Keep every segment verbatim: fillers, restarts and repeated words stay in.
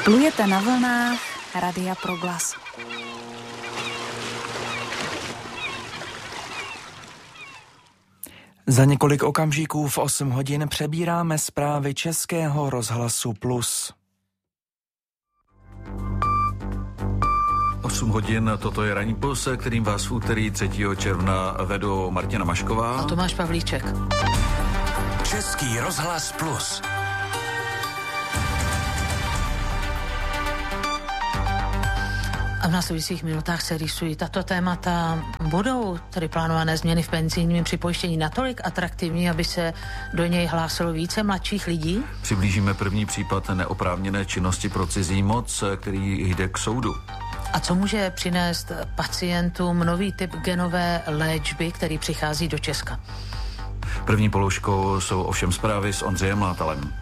Plujete na vlnách Radia Proglas. Za několik okamžiků v osm hodin přebíráme zprávy Českého rozhlasu Plus. osm hodin, toto je Ranní Plus, kterým vás v úterý třetího června vedou Martina Mašková a Tomáš Pavlíček. Český rozhlas Plus. A v následujících minutách se rýsují tato témata. Budou tedy plánované změny v penzijním připojištění natolik atraktivní, aby se do něj hlásilo více mladších lidí? Přiblížíme první případ neoprávněné činnosti pro cizí moc, který jde k soudu. A co může přinést pacientům nový typ genové léčby, který přichází do Česka? První položkou jsou ovšem zprávy s Ondřejem Látalem.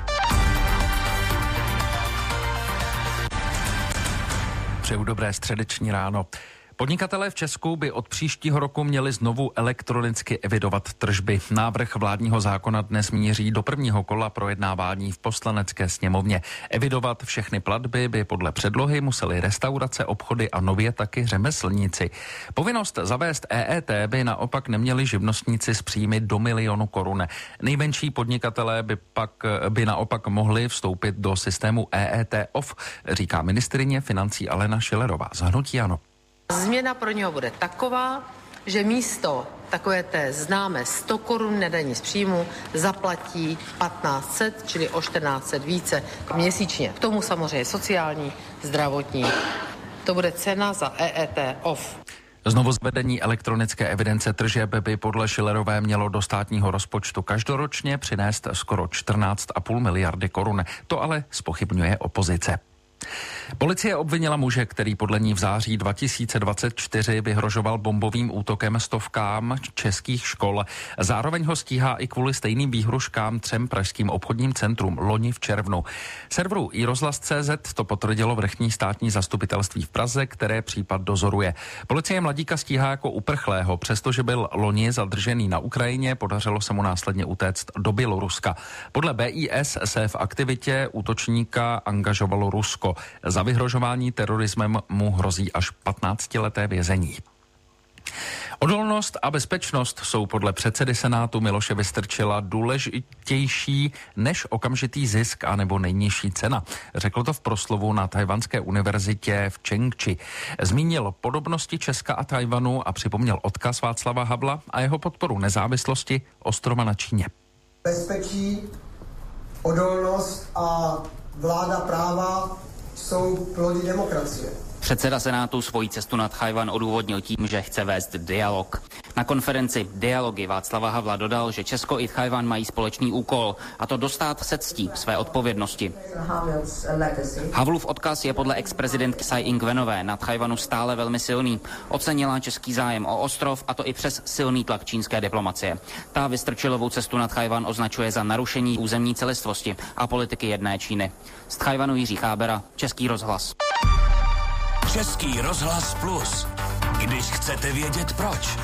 Přeju dobré středeční ráno. Podnikatelé v Česku by od příštího roku měli znovu elektronicky evidovat tržby. Návrh vládního zákona dnes míří do prvního kola projednávání v Poslanecké sněmovně. Evidovat všechny platby by podle předlohy museli restaurace, obchody a nově taky řemeslníci. Povinnost zavést E E T by naopak neměli živnostníci s příjmy do milionu korun. Nejmenší podnikatelé by, pak, by naopak mohli vstoupit do systému E E T off, říká ministryně financí Alena Schillerová z hnutí ANO. Změna pro něho bude taková, že místo takové té známé sto korun nedaní z příjmu zaplatí patnáct set, čili o čtrnáct set více měsíčně. K tomu samozřejmě sociální, zdravotní. To bude cena za E E T off. Znovu zvedení elektronické evidence tržeb by podle Schillerové mělo do státního rozpočtu každoročně přinést skoro čtrnáct a půl miliardy korun. To ale zpochybňuje opozice. Policie obvinila muže, který podle ní v září dva tisíce dvacet čtyři vyhrožoval bombovým útokem stovkám českých škol. Zároveň ho stíhá i kvůli stejným výhruškám třem pražským obchodním centrům loni v červnu. Serveru iRozhlas tečka cé zet to potvrdilo vrchní státní zastupitelství v Praze, které případ dozoruje. Policie mladíka stíhá jako uprchlého, přestože byl loni zadržený na Ukrajině, podařilo se mu následně utéct do Běloruska. Podle B I S se v aktivitě útočníka angažovalo Rusko. Za vyhrožování terorismem mu hrozí až patnáctileté vězení. Odolnost a bezpečnost jsou podle předsedy Senátu Miloše Vystrčila důležitější než okamžitý zisk a nebo nejnižší cena. Řekl to v proslovu na Tchajwanské univerzitě v Čengči. Zmínil podobnosti Česka a Tchajwanu a připomněl odkaz Václava Havla a jeho podporu nezávislosti ostrova na Číně. Bezpečí, odolnost a vláda práva jsou plody demokracie. Předseda Senátu svoji cestu na Tchajwan odůvodnil tím, že chce vést dialog. Na konferenci Dialogy Václava Havla dodal, že Česko i Tchajwan mají společný úkol, a to dostát se ctí své odpovědnosti. Havlův odkaz je podle ex-prezidentky Tsai Ing-wenové na Tchajwanu stále velmi silný. Ocenila český zájem o ostrov, a to i přes silný tlak čínské diplomacie. Ta Vystrčilovou cestu na Tchajwan označuje za narušení územní celistvosti a politiky jedné Číny. Z Tchajwanu Jiří Chábera, Český rozhlas. Český rozhlas Plus. Když chcete vědět proč.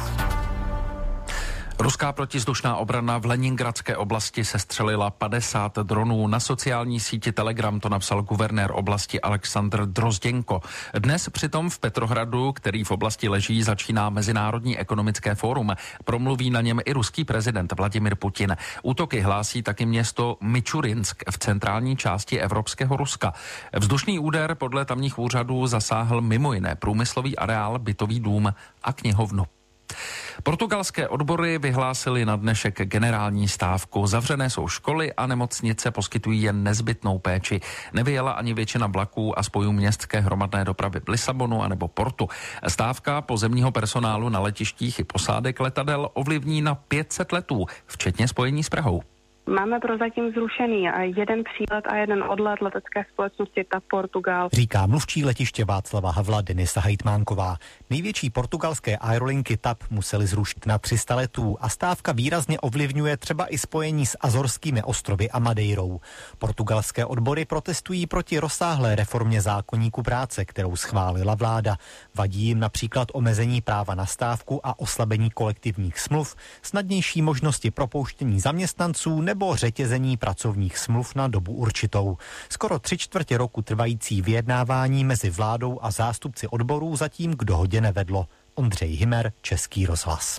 Ruská protizdušná obrana v Leningradské oblasti sestřelila padesát dronů. Na sociální síti Telegram to napsal guvernér oblasti Alexandr Drozděnko. Dnes přitom v Petrohradu, který v oblasti leží, začíná Mezinárodní ekonomické fórum. Promluví na něm i ruský prezident Vladimir Putin. Útoky hlásí taky město Mičurinsk v centrální části evropského Ruska. Vzdušný úder podle tamních úřadů zasáhl mimo jiné průmyslový areál, bytový dům a knihovnu. Portugalské odbory vyhlásily na dnešek generální stávku. Zavřené jsou školy a nemocnice poskytují jen nezbytnou péči. Nevyjela ani většina vlaků a spojů městské hromadné dopravy v Lisabonu anebo Portu. Stávka pozemního personálu na letištích i posádek letadel ovlivní na pět set letů, včetně spojení s Prahou. Máme prozatím zrušený jeden přílet a jeden odlet letecké společnosti TAP Portugal. Říká mluvčí letiště Václava Havla Denisa Hejtmánková. Největší portugalské aerolinky TAP musely zrušit na tři sta letů a stávka výrazně ovlivňuje třeba i spojení s Azorskými ostrovy a Madeirou. Portugalské odbory protestují proti rozsáhlé reformě zákoníku práce, kterou schválila vláda. Vadí jim například omezení práva na stávku a oslabení kolektivních smluv, snadnější možnosti propouštění zaměstnanců nebo řetězení pracovních smluv na dobu určitou. Skoro tři čtvrtě roku trvající vyjednávání mezi vládou a zástupci odborů zatím k dohodě nevedlo. Ondřej Hymer, Český rozhlas.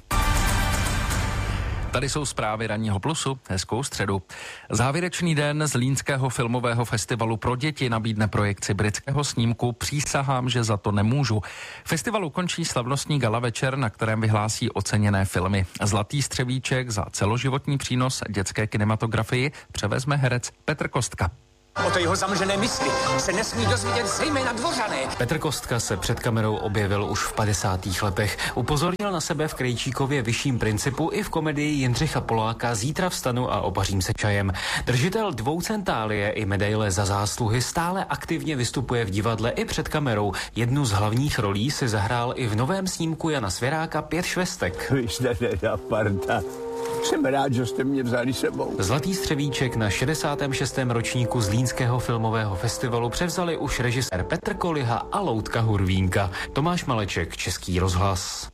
Tady jsou zprávy Ranního Plusu. Hezkou středu. Závěrečný den Zlínského filmového festivalu pro děti nabídne projekci britského snímku Přísahám, že za to nemůžu. Festivalu končí slavnostní gala večer, na kterém vyhlásí oceněné filmy. Zlatý střevíček za celoživotní přínos dětské kinematografii převezme herec Petr Kostka. O té jeho zamlžené mysli se nesmí dozvědět zejména dvořané. Petr Kostka se před kamerou objevil už v padesátých letech. Upozornil na sebe v Krejčíkově Vyšším principu i v komedii Jindřicha Poláka Zítra vstanu a opařím se čajem. Držitel dvoucentálie i medaile za zásluhy stále aktivně vystupuje v divadle i před kamerou. Jednu z hlavních rolí si zahrál i v novém snímku Jana Svěráka Pět švestek. Vy jste teda parta. Jsem rád, že jste mě vzali sebou. Zlatý střevíček na šedesátém šestém ročníku Zlínského filmového festivalu převzali už režisér Petr Koliha a Loutka Hurvínka. Tomáš Maleček, Český rozhlas.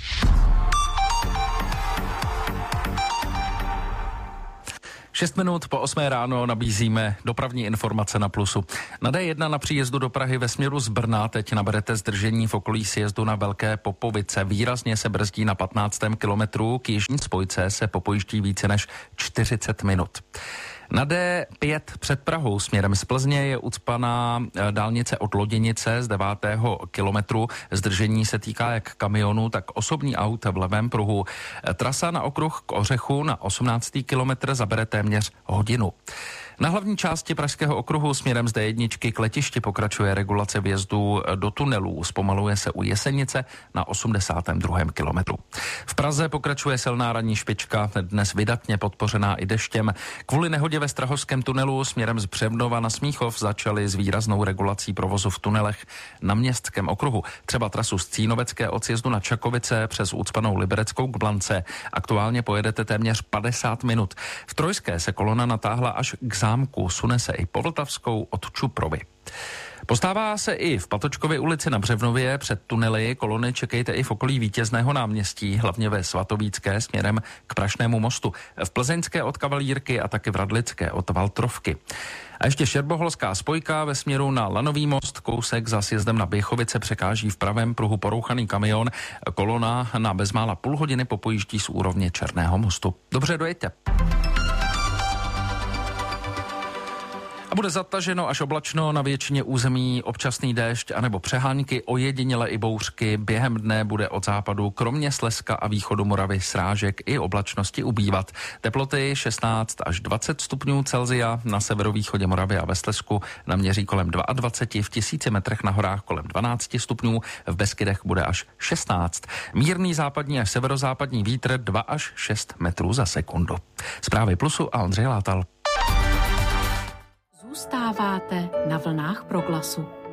Šest minut po osmé ráno nabízíme dopravní informace na Plusu. Na D jedna na příjezdu do Prahy ve směru z Brna teď naberete zdržení v okolí sjezdu na Velké Popovice. Výrazně se brzdí na patnáctém kilometru, k jižní spojce se popojíždí více než čtyřicet minut. Na D pět před Prahou směrem z Plzně je ucpaná dálnice od Loděnice z devátého kilometru. Zdržení se týká jak kamionů, tak osobní aut v levém pruhu. Trasa na okruh k Ořechu na osmnáctý kilometr zabere téměř hodinu. Na hlavní části pražského okruhu směrem z D jedna k letišti pokračuje regulace vjezdu do tunelů. Zpomaluje se u Jesenice na osmdesátém druhém kilometru. V Praze pokračuje silná ranní špička, dnes vydatně podpořená i deštěm. Kvůli nehodě ve Strahovském tunelu směrem z Břevnova na Smíchov začali s výraznou regulací provozu v tunelech na Městském okruhu. Třeba trasu z Cínovecké od sjezdu na Čakovice přes ucpanou Libereckou k Blance. Aktuálně pojedete téměř padesát minut. V Trojské se kolona natáhla až k zámku, sune se i po Vltavskou od Čuprovy. Postává se i v Patočkově ulici na Břevnově před tunely. Kolony čekejte i v okolí Vítězného náměstí, hlavně ve Svatovícké směrem k Prašnému mostu. V Plzeňské od Kavalírky a taky v Radlické od Valtrovky. A ještě šerboholská spojka ve směru na Lanový most, kousek za sjezdem na Běchovice překáží v pravém pruhu porouchaný kamion. Kolona na bezmála půl hodiny popojíždí z úrovně Černého mostu. Dobře, dojeďte. A bude zataženo až oblačno, na většině území občasný déšť anebo přehánky, ojediněle i bouřky. Během dne bude od západu kromě Slezska a východu Moravy srážek i oblačnosti ubývat. Teploty šestnáct až dvacet stupňů Celsia, na severovýchodě Moravy a ve Slezsku naměří kolem dvacet dva, v tisíci metrech na horách kolem dvanáct stupňů, v Beskydech bude až šestnáct. Mírný západní až severozápadní vítr dva až šest metrů za sekundu. Zprávy Plusu a Ondřej Látal. Zůstáváte na vlnách Proglasu.